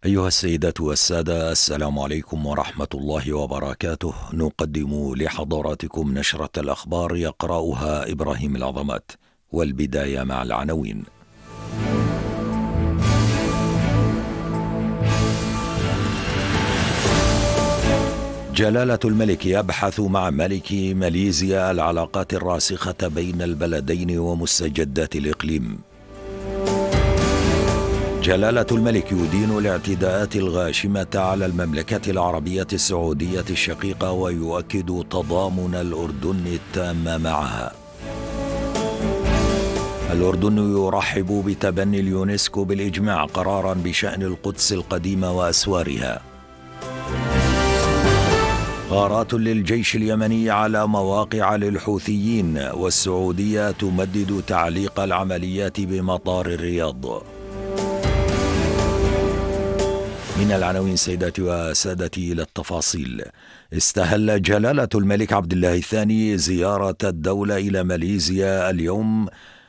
أيها السيدات والسادة، السلام عليكم ورحمة الله وبركاته. نقدم لحضراتكم نشرة الأخبار يقرأها إبراهيم العظمات، والبداية مع العناوين. جلالة الملك يبحث مع ملك ماليزيا العلاقات الراسخة بين البلدين ومستجدات الإقليم. جلالة الملك يدين الاعتداءات الغاشمة على المملكة العربية السعودية الشقيقة ويؤكد تضامن الأردن التام معها. الأردن يرحب بتبني اليونسكو بالإجماع قرارا بشأن القدس القديمة وأسوارها. غارات للجيش اليمني على مواقع للحوثيين، والسعودية تمدد تعليق العمليات بمطار الرياض. من العناوين سيداتي وسادتي إلى التفاصيل. استهل جلالة الملك عبد الله الثاني زيارة الدولة إلى ماليزيا اليوم،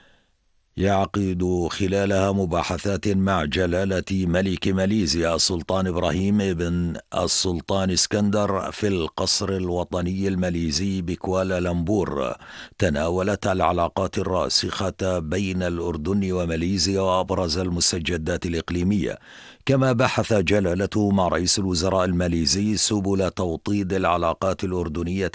يعقد خلالها مباحثات مع جلالة ملك ماليزيا السلطان إبراهيم بن السلطان اسكندر في القصر الوطني الماليزي بكوالالمبور. تناولت العلاقات الراسخة بين الأردن وماليزيا وأبرز المستجدات الإقليمية، كما بحث جلالته مع رئيس الوزراء الماليزي سبل توطيد العلاقات الأردنية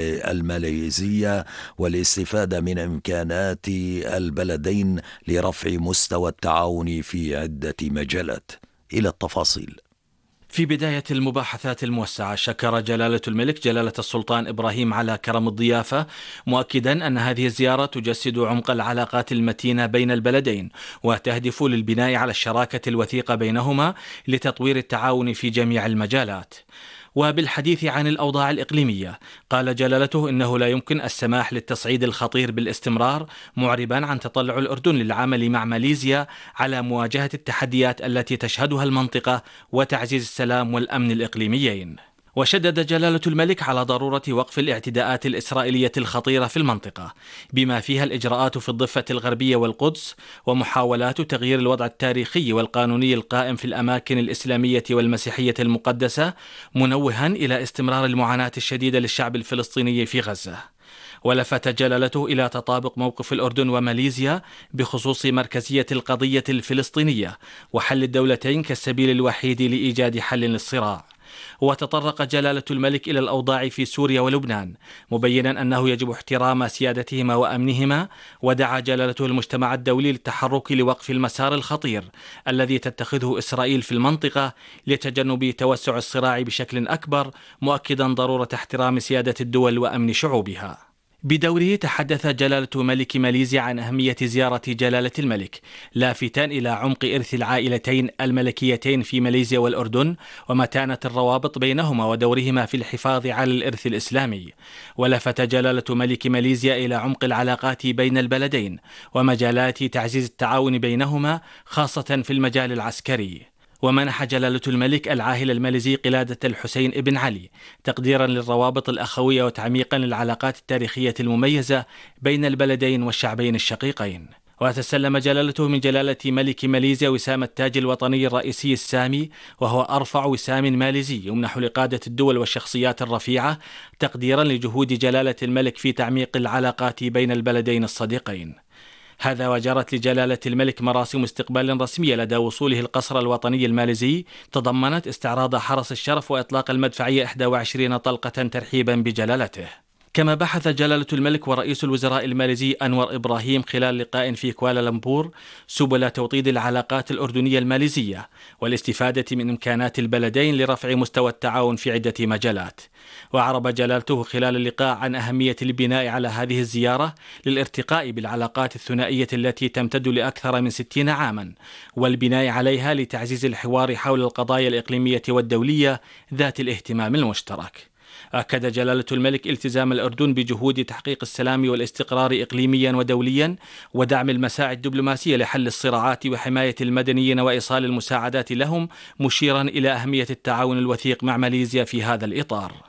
الماليزية والاستفادة من إمكانات البلدين لرفع مستوى التعاون في عدة مجالات. إلى التفاصيل. في بداية المباحثات الموسعة، شكر جلالة الملك جلالة السلطان إبراهيم على كرم الضيافة، مؤكدا أن هذه الزيارة تجسد عمق العلاقات المتينة بين البلدين وتهدف للبناء على الشراكة الوثيقة بينهما لتطوير التعاون في جميع المجالات. وبالحديث عن الأوضاع الإقليمية، قال جلالته إنه لا يمكن السماح للتصعيد الخطير بالاستمرار، معربا عن تطلع الأردن للعمل مع ماليزيا على مواجهة التحديات التي تشهدها المنطقة وتعزيز السلام والأمن الإقليميين. وشدد جلالة الملك على ضرورة وقف الاعتداءات الإسرائيلية الخطيرة في المنطقة، بما فيها الإجراءات في الضفة الغربية والقدس، ومحاولات تغيير الوضع التاريخي والقانوني القائم في الأماكن الإسلامية والمسيحية المقدسة، منوها إلى استمرار المعاناة الشديدة للشعب الفلسطيني في غزة. ولفت جلالته إلى تطابق موقف الأردن وماليزيا بخصوص مركزية القضية الفلسطينية وحل الدولتين كالسبيل الوحيد لإيجاد حل للصراع. وتطرق جلالة الملك إلى الأوضاع في سوريا ولبنان، مبينا أنه يجب احترام سيادتهما وأمنهما، ودعا جلالته المجتمع الدولي للتحرك لوقف المسار الخطير الذي تتخذه إسرائيل في المنطقة لتجنب توسع الصراع بشكل أكبر، مؤكدا ضرورة احترام سيادة الدول وأمن شعوبها. بدوره تحدث جلالة ملك ماليزيا عن أهمية زيارة جلالة الملك، لافتا إلى عمق إرث العائلتين الملكيتين في ماليزيا والأردن ومتانة الروابط بينهما ودورهما في الحفاظ على الإرث الإسلامي. ولفت جلالة ملك ماليزيا إلى عمق العلاقات بين البلدين ومجالات تعزيز التعاون بينهما، خاصة في المجال العسكري. ومنح جلالة الملك العاهل الماليزي قلادة الحسين ابن علي، تقديرا للروابط الأخوية وتعميقا للعلاقات التاريخية المميزة بين البلدين والشعبين الشقيقين. وتسلم جلالته من جلالة ملك ماليزيا وسام التاج الوطني الرئيسي السامي، وهو أرفع وسام ماليزي يمنح لقادة الدول والشخصيات الرفيعة، تقديرا لجهود جلالة الملك في تعميق العلاقات بين البلدين الصديقين. هذا وجرت لجلالة الملك مراسم استقبال رسمية لدى وصوله القصر الوطني الماليزي، تضمنت استعراض حرس الشرف وإطلاق المدفعية 21 طلقة ترحيبا بجلالته. كما بحث جلالة الملك ورئيس الوزراء الماليزي أنور إبراهيم خلال لقاء في كوالالمبور سبل توطيد العلاقات الأردنية الماليزية والاستفادة من إمكانات البلدين لرفع مستوى التعاون في عدة مجالات. وعرب جلالته خلال اللقاء عن أهمية البناء على هذه الزيارة للارتقاء بالعلاقات الثنائية التي تمتد لأكثر من 60 عاما، والبناء عليها لتعزيز الحوار حول القضايا الإقليمية والدولية ذات الاهتمام المشترك. أكد جلالة الملك التزام الأردن بجهود تحقيق السلام والاستقرار إقليميا ودوليا، ودعم المساعي الدبلوماسية لحل الصراعات وحماية المدنيين وإيصال المساعدات لهم، مشيرا إلى أهمية التعاون الوثيق مع ماليزيا في هذا الإطار.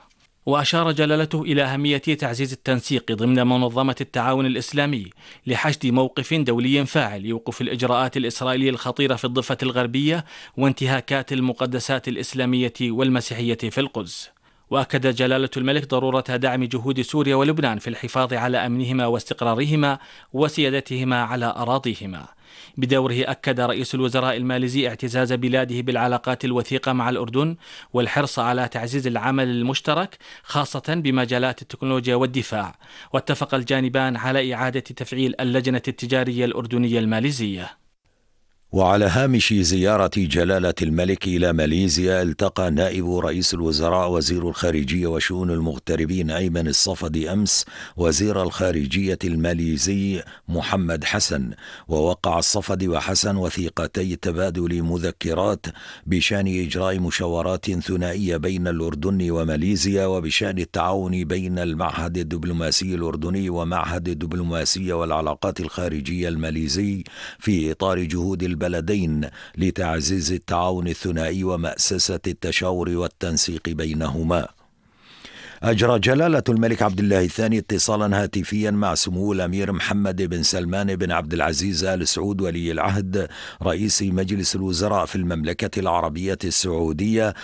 وأشار جلالته إلى أهمية تعزيز التنسيق ضمن منظمة التعاون الإسلامي لحشد موقف دولي فاعل يوقف الإجراءات الإسرائيلية الخطيرة في الضفة الغربية وانتهاكات المقدسات الإسلامية والمسيحية في القدس. وأكد جلالة الملك ضرورة دعم جهود سوريا ولبنان في الحفاظ على أمنهما واستقرارهما وسيادتهما على أراضيهما. بدوره أكد رئيس الوزراء الماليزي اعتزاز بلاده بالعلاقات الوثيقة مع الأردن والحرص على تعزيز العمل المشترك خاصة بمجالات التكنولوجيا والدفاع. واتفق الجانبان على إعادة تفعيل اللجنة التجارية الأردنية الماليزية. وعلى هامش زيارة جلالة الملك إلى ماليزيا، التقى نائب رئيس الوزراء وزير الخارجية وشؤون المغتربين أيمن الصفدي أمس وزير الخارجية الماليزي محمد حسن. ووقع الصفدي وحسن وثيقتي تبادل مذكرات بشأن إجراء مشاورات ثنائية بين الأردن وماليزيا وبشأن التعاون بين المعهد الدبلوماسي الأردني ومعهد الدبلوماسية والعلاقات الخارجية الماليزي في إطار جهود البلدين لتعزيز التعاون الثنائي ومأسسة التشاور والتنسيق بينهما. أجرى جلالة الملك عبد الله الثاني اتصالا هاتفيا مع سمو الأمير محمد بن سلمان بن عبد العزيز آل سعود ولي العهد رئيس مجلس الوزراء في المملكة العربية السعودية،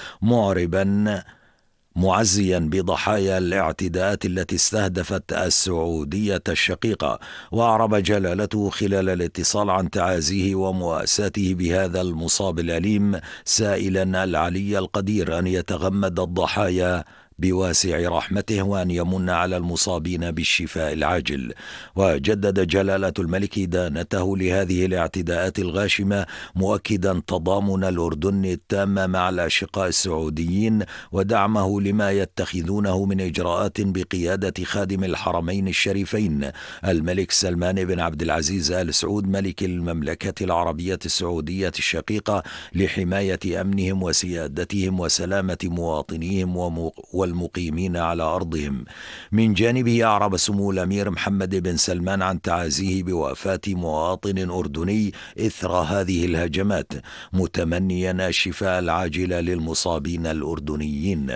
معزيا بضحايا الاعتداءات التي استهدفت السعودية الشقيقة. وأعرب جلالته خلال الاتصال عن تعازيه ومواساته بهذا المصاب الأليم، سائلا العلي القدير أن يتغمد الضحايا بواسع رحمته وأن يمن على المصابين بالشفاء العاجل. وجدد جلالة الملك إدانته لهذه الاعتداءات الغاشمة، مؤكدا تضامن الأردن التام مع الأشقاء السعوديين ودعمه لما يتخذونه من إجراءات بقيادة خادم الحرمين الشريفين الملك سلمان بن عبد العزيز آل سعود ملك المملكة العربية السعودية الشقيقة لحماية أمنهم وسيادتهم وسلامة مواطنيهم والمقيمين على أرضهم. من جانبه أعرب سمو الأمير محمد بن سلمان عن تعازيه بوفاة مواطن أردني إثر هذه الهجمات، متمنيا الشفاء العاجل للمصابين الأردنيين.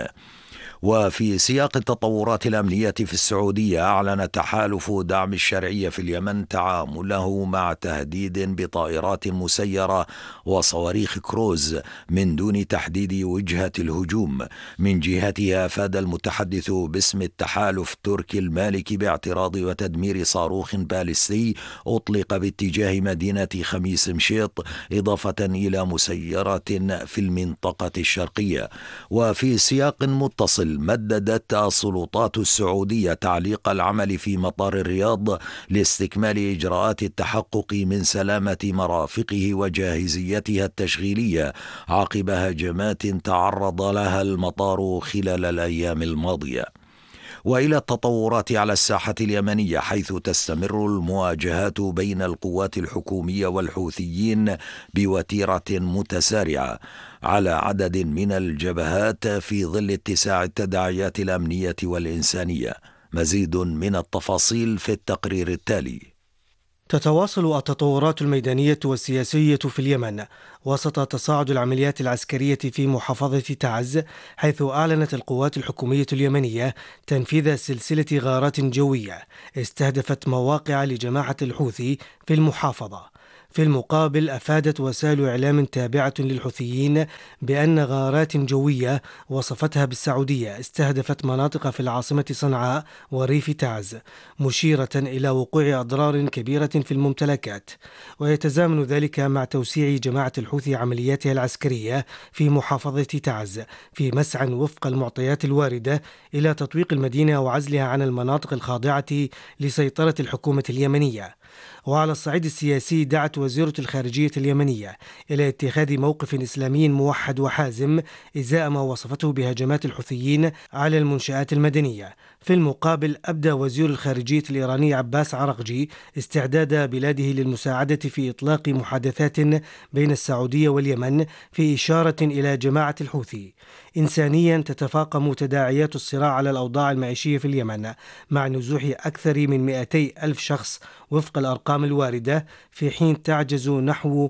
وفي سياق التطورات الأمنية في السعودية، أعلن تحالف دعم الشرعية في اليمن تعامله مع تهديد بطائرات مسيرة وصواريخ كروز من دون تحديد وجهة الهجوم. من جهتها أفاد المتحدث باسم التحالف تركي المالكي باعتراض وتدمير صاروخ باليستي أطلق باتجاه مدينة خميس مشيط، إضافة إلى مسيرة في المنطقة الشرقية. وفي سياق متصل، مددت السلطات السعودية تعليق العمل في مطار الرياض لاستكمال إجراءات التحقق من سلامة مرافقه وجاهزيتها التشغيلية عقب هجمات تعرض لها المطار خلال الأيام الماضية. وإلى التطورات على الساحة اليمنية، حيث تستمر المواجهات بين القوات الحكومية والحوثيين بوتيرة متسارعة على عدد من الجبهات في ظل اتساع التداعيات الأمنية والإنسانية. مزيد من التفاصيل في التقرير التالي. تتواصل التطورات الميدانية والسياسية في اليمن وسط تصاعد العمليات العسكرية في محافظة تعز، حيث أعلنت القوات الحكومية اليمنية تنفيذ سلسلة غارات جوية استهدفت مواقع لجماعة الحوثي في المحافظة. في المقابل، أفادت وسائل إعلام تابعة للحوثيين بأن غارات جوية وصفتها بالسعودية استهدفت مناطق في العاصمة صنعاء وريف تعز، مشيرة إلى وقوع أضرار كبيرة في الممتلكات. ويتزامن ذلك مع توسيع جماعة الحوثي عملياتها العسكرية في محافظة تعز في مسعى وفق المعطيات الواردة إلى تطويق المدينة وعزلها عن المناطق الخاضعة لسيطرة الحكومة اليمنية. وعلى الصعيد السياسي، دعت وزيرة الخارجية اليمنية إلى اتخاذ موقف إسلامي موحد وحازم إزاء ما وصفته بهجمات الحوثيين على المنشآت المدنية. في المقابل، أبدى وزير الخارجية الإيراني عباس عرقجي استعداد بلاده للمساعدة في إطلاق محادثات بين السعودية واليمن في إشارة إلى جماعة الحوثي. إنسانيا تتفاقم تداعيات الصراع على الأوضاع المعيشية في اليمن مع نزوح أكثر من 200 ألف شخص وفق الأرقام الواردة، في حين تعجز نحو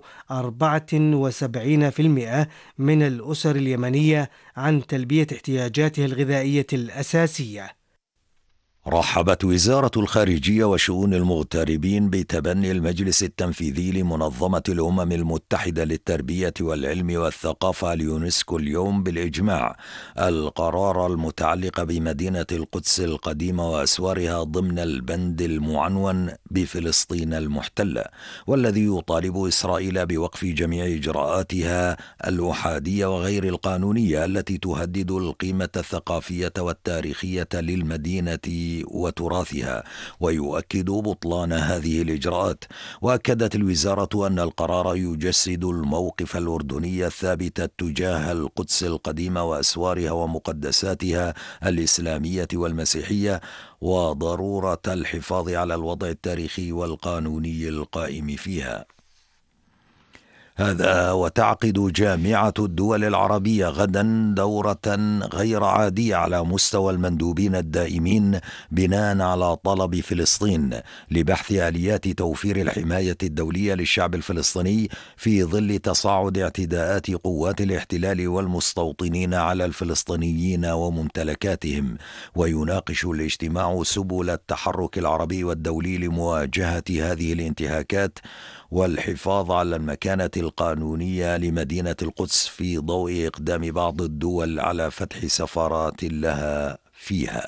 74% من الأسر اليمنية عن تلبية احتياجاتها الغذائية الأساسية. رحبت وزارة الخارجية وشؤون المغتربين بتبني المجلس التنفيذي لمنظمة الأمم المتحدة للتربية والعلم والثقافة اليونسكو اليوم بالإجماع القرار المتعلق بمدينة القدس القديمة وأسوارها ضمن البند المعنون بفلسطين المحتلة، والذي يطالب إسرائيل بوقف جميع إجراءاتها الأحادية وغير القانونية التي تهدد القيمة الثقافية والتاريخية للمدينة وتراثها، ويؤكد بطلان هذه الإجراءات. وأكدت الوزارة أن القرار يجسد الموقف الأردني الثابت تجاه القدس القديمة وأسوارها ومقدساتها الإسلامية والمسيحية، وضرورة الحفاظ على الوضع التاريخي والقانوني القائم فيها. هذا وتعقد جامعة الدول العربية غدا دورة غير عادية على مستوى المندوبين الدائمين بناء على طلب فلسطين لبحث آليات توفير الحماية الدولية للشعب الفلسطيني في ظل تصاعد اعتداءات قوات الاحتلال والمستوطنين على الفلسطينيين وممتلكاتهم. ويناقش الاجتماع سبل التحرك العربي والدولي لمواجهة هذه الانتهاكات والحفاظ على المكانة القانونية لمدينة القدس في ضوء إقدام بعض الدول على فتح سفارات لها فيها.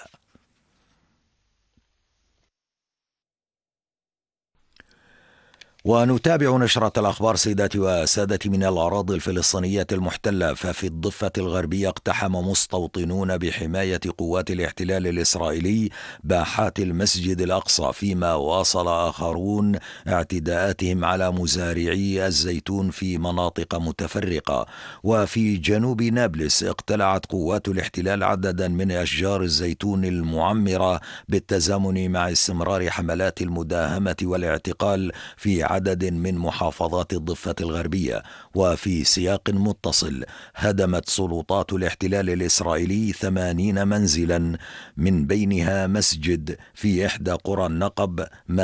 ونتابع نشرة الأخبار سيداتي وسادتي من الأراضي الفلسطينية المحتلة. ففي الضفة الغربية اقتحم مستوطنون بحماية قوات الاحتلال الإسرائيلي باحات المسجد الأقصى، فيما واصل آخرون اعتداءاتهم على مزارعي الزيتون في مناطق متفرقة. وفي جنوب نابلس اقتلعت قوات الاحتلال عددا من أشجار الزيتون المعمرة بالتزامن مع استمرار حملات المداهمة والاعتقال في عدد من محافظات الضفة الغربية. وفي سياق متصل هدمت سلطات الاحتلال الإسرائيلي 80 منزلا، من بينها مسجد في إحدى قرى النقب،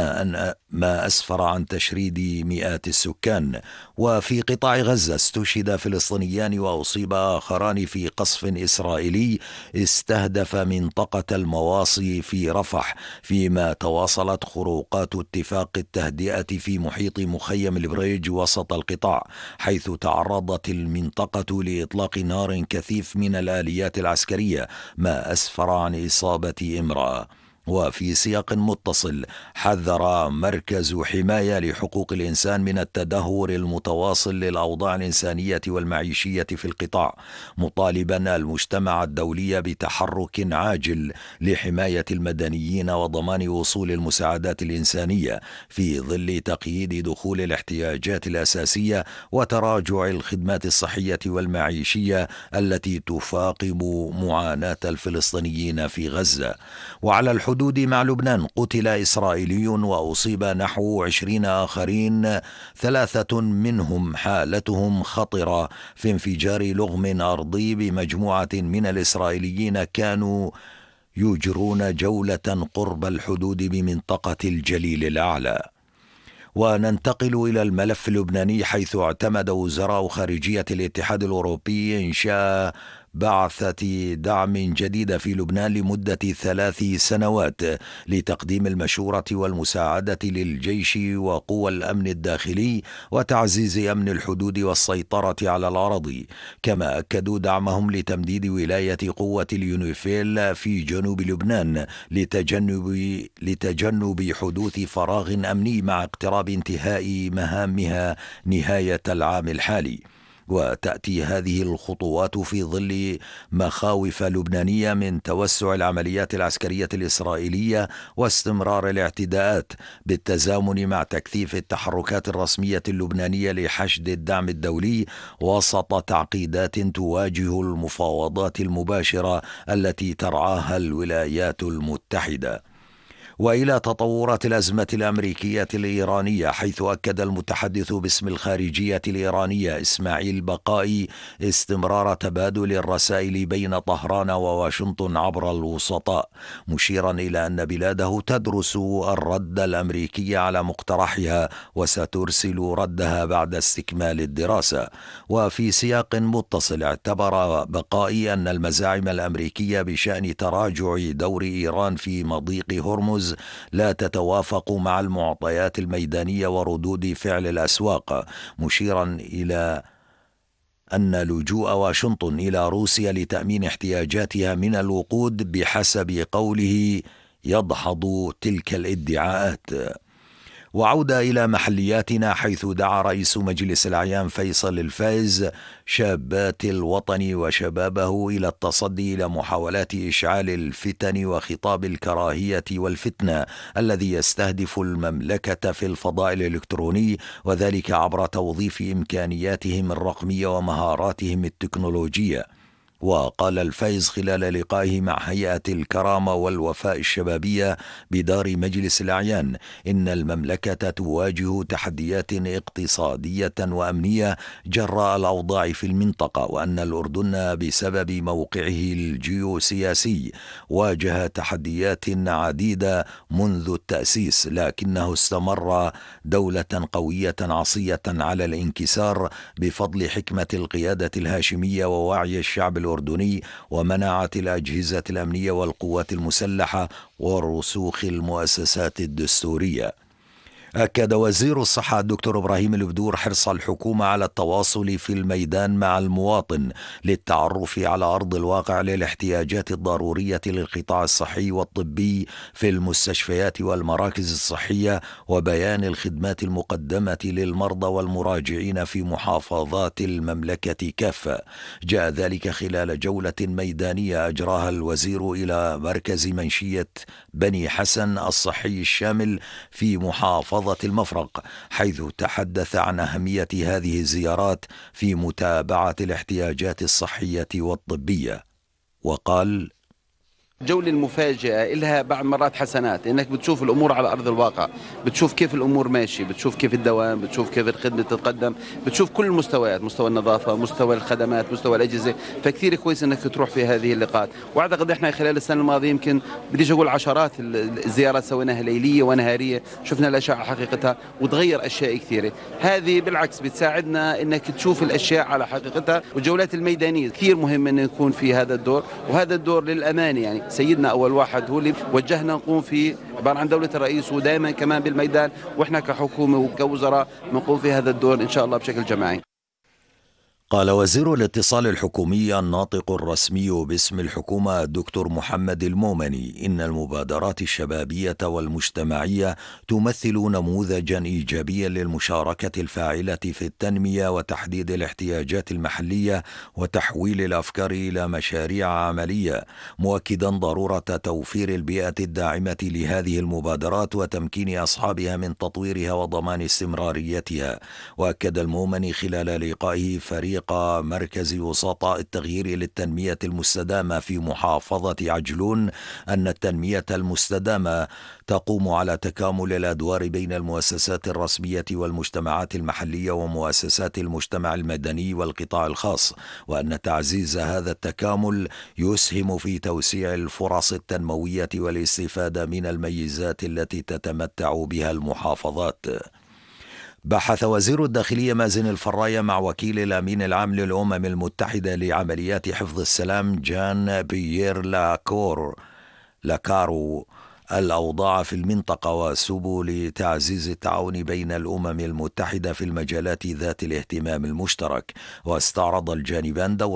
ما أسفر عن تشريد مئات السكان. وفي قطاع غزة استشهد فلسطينيان وأصيب آخران في قصف إسرائيلي استهدف منطقة المواصي في رفح، فيما تواصلت خروقات اتفاق التهدئة في محيط مخيم البريج وسط القطاع، حيث تعرضت المنطقة لإطلاق نار كثيف من الآليات العسكرية، ما أسفر عن إصابة امرأة. وفي سياق متصل حذر مركز حماية لحقوق الإنسان من التدهور المتواصل للأوضاع الإنسانية والمعيشية في القطاع، مطالبا المجتمع الدولي بتحرك عاجل لحماية المدنيين وضمان وصول المساعدات الإنسانية في ظل تقييد دخول الاحتياجات الأساسية وتراجع الخدمات الصحية والمعيشية التي تفاقم معاناة الفلسطينيين في غزة. وعلى الحدود مع لبنان قتل إسرائيلي وأصيب نحو 20 آخرين، 3 منهم حالتهم خطرة، في انفجار لغم أرضي بمجموعة من الإسرائيليين كانوا يجرون جولة قرب الحدود بمنطقة الجليل الأعلى. وننتقل إلى الملف اللبناني، حيث اعتمد وزراء خارجية الاتحاد الأوروبي إنشاء بعثة دعم جديدة في لبنان لمدة 3 سنوات لتقديم المشورة والمساعدة للجيش وقوى الأمن الداخلي وتعزيز أمن الحدود والسيطرة على الأراضي. كما أكدوا دعمهم لتمديد ولاية قوة اليونيفيل في جنوب لبنان لتجنب حدوث فراغ أمني مع اقتراب انتهاء مهامها نهاية العام الحالي. وتأتي هذه الخطوات في ظل مخاوف لبنانية من توسع العمليات العسكرية الإسرائيلية واستمرار الاعتداءات، بالتزامن مع تكثيف التحركات الرسمية اللبنانية لحشد الدعم الدولي وسط تعقيدات تواجه المفاوضات المباشرة التي ترعاها الولايات المتحدة. وإلى تطورات الأزمة الأمريكية الإيرانية، حيث أكد المتحدث باسم الخارجية الإيرانية إسماعيل بقائي استمرار تبادل الرسائل بين طهران وواشنطن عبر الوسطاء، مشيرا إلى أن بلاده تدرس الرد الأمريكي على مقترحها وسترسل ردها بعد استكمال الدراسة. وفي سياق متصل، اعتبر بقائي أن المزاعم الأمريكية بشأن تراجع دور إيران في مضيق هرمز لا تتوافق مع المعطيات الميدانية وردود فعل الأسواق، مشيرا إلى أن لجوء واشنطن إلى روسيا لتأمين احتياجاتها من الوقود بحسب قوله يدحض تلك الادعاءات. وعودة إلى محلياتنا، حيث دعا رئيس مجلس الأعيان فيصل الفايز شابات الوطن وشبابه إلى التصدي إلى محاولات إشعال الفتن وخطاب الكراهية والفتنة الذي يستهدف المملكة في الفضاء الإلكتروني، وذلك عبر توظيف إمكانياتهم الرقمية ومهاراتهم التكنولوجية. وقال الفايز خلال لقائه مع هيئة الكرامة والوفاء الشبابية بدار مجلس الأعيان إن المملكة تواجه تحديات اقتصادية وأمنية جراء الأوضاع في المنطقة، وأن الأردن بسبب موقعه الجيوسياسي واجه تحديات عديدة منذ التأسيس، لكنه استمر دولة قوية عصية على الانكسار بفضل حكمة القيادة الهاشمية ووعي الشعب الأردني ومناعة الأجهزة الأمنية والقوات المسلحة ورسوخ المؤسسات الدستورية. أكد وزير الصحة الدكتور إبراهيم البدور حرص الحكومة على التواصل في الميدان مع المواطن للتعرف على أرض الواقع للاحتياجات الضرورية للقطاع الصحي والطبي في المستشفيات والمراكز الصحية، وبيان الخدمات المقدمة للمرضى والمراجعين في محافظات المملكة كافة. جاء ذلك خلال جولة ميدانية أجراها الوزير إلى مركز منشية بني حسن الصحي الشامل في محافظة المفرق، حيث تحدث عن أهمية هذه الزيارات في متابعة الاحتياجات الصحية والطبية، وقال: الجولة المفاجئة إلها بعض مرات حسنات، إنك بتشوف الأمور على أرض الواقع، بتشوف كيف الأمور ماشي، بتشوف كيف الدوام، بتشوف كيف الخدمة تتقدم، بتشوف كل المستويات، مستوى النظافة، مستوى الخدمات، مستوى الأجهزة. فكثير كويس إنك تروح في هذه اللقاءات. وأعتقد إحنا خلال السنة الماضية يمكن بديش أقول عشرات الزيارات سويناها ليلية ونهارية، شفنا الأشياء حقيقتها وتغير أشياء كثيرة. هذه بالعكس بتساعدنا إنك تشوف الأشياء على حقيقتها. والجولات الميدانية كثير مهم إن نكون في هذا الدور، وهذا الدور للأمانة يعني سيدنا أول واحد هو اللي وجهنا نقوم فيه، عبارة عن دولة الرئيس، ودائما كمان بالميدان، وإحنا كحكومة وكوزراء نقوم في هذا الدور إن شاء الله بشكل جماعي. قال وزير الاتصال الحكومي الناطق الرسمي باسم الحكومة الدكتور محمد المومني إن المبادرات الشبابية والمجتمعية تمثل نموذجا إيجابيا للمشاركة الفاعلة في التنمية وتحديد الاحتياجات المحلية وتحويل الأفكار إلى مشاريع عملية، مؤكدا ضرورة توفير البيئة الداعمة لهذه المبادرات وتمكين أصحابها من تطويرها وضمان استمراريتها. وأكد المومني خلال لقائه فريق مركز وسطاء التغيير للتنمية المستدامة في محافظة عجلون أن التنمية المستدامة تقوم على تكامل الأدوار بين المؤسسات الرسمية والمجتمعات المحلية ومؤسسات المجتمع المدني والقطاع الخاص، وأن تعزيز هذا التكامل يسهم في توسيع الفرص التنموية والاستفادة من الميزات التي تتمتع بها المحافظات. بحث وزير الداخلية مازن الفراية مع وكيل الأمين العام للأمم المتحدة لعمليات حفظ السلام جان بيير لاكارو الأوضاع في المنطقة وسبل تعزيز التعاون بين الأمم المتحدة في المجالات ذات الاهتمام المشترك. واستعرض الجانبان